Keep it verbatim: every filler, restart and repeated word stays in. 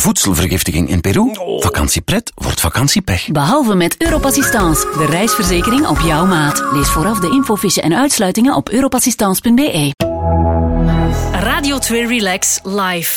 voedselvergiftiging in Peru. Vakantiepret wordt vakantiepech. Behalve met Europassistance, de reisverzekering op jouw maat. Lees vooraf de infofiche en uitsluitingen op europassistance punt be. Radio twee Relax Live.